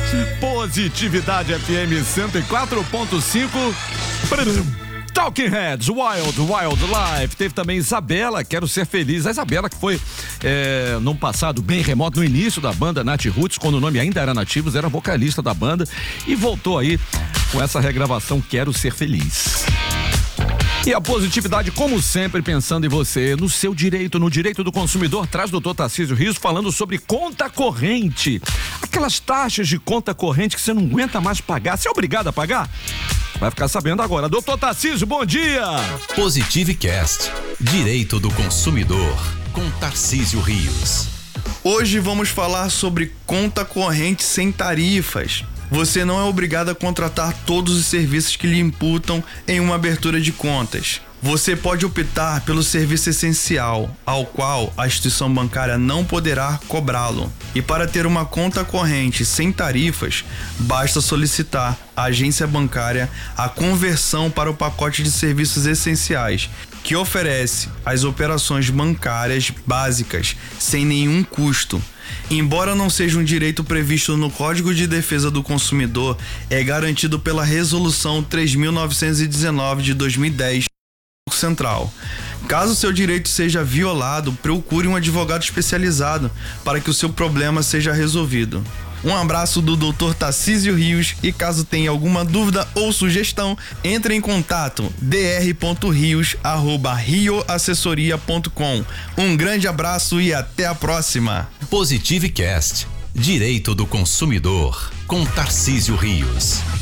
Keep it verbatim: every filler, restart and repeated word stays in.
Positividade F M cento e quatro ponto cinco. Talking Heads, Wild, Wild Life. Teve também Isabela, Quero Ser Feliz. A Isabela que foi é, num passado bem remoto, no início da banda Nat Roots, quando o nome ainda era Nativos, era vocalista da banda e voltou aí com essa regravação Quero Ser Feliz. E a Positividade, como sempre, pensando em você, no seu direito, no direito do consumidor, traz o doutor Tarcísio Rios falando sobre conta corrente. Aquelas taxas de conta corrente que você não aguenta mais pagar. Você é obrigado a pagar? Vai ficar sabendo agora. doutor Tarcísio, bom dia! Positivecast, Direito do Consumidor, com Tarcísio Rios. Hoje vamos falar sobre conta corrente sem tarifas. Você não é obrigado a contratar todos os serviços que lhe imputam em uma abertura de contas. Você pode optar pelo serviço essencial, ao qual a instituição bancária não poderá cobrá-lo. E para ter uma conta corrente sem tarifas, basta solicitar à agência bancária a conversão para o pacote de serviços essenciais, que oferece as operações bancárias básicas sem nenhum custo. Embora não seja um direito previsto no Código de Defesa do Consumidor, é garantido pela Resolução três mil novecentos e dezenove de dois mil e dez do Central. Caso seu direito seja violado, procure um advogado especializado para que o seu problema seja resolvido. Um abraço do doutor Tarcísio Rios e caso tenha alguma dúvida ou sugestão, entre em contato d r ponto rios arroba rio assessoria ponto com. Um grande abraço e até a próxima. Positivecast, Direito do Consumidor, com Tarcísio Rios.